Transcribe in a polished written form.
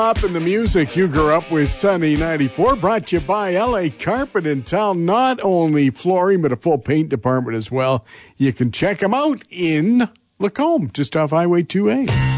Up in the music you grew up with, Sunny 94, brought to you by LA Carpet in town. Not only flooring, but a full paint department as well. You can check them out in Lacombe, just off Highway 2A.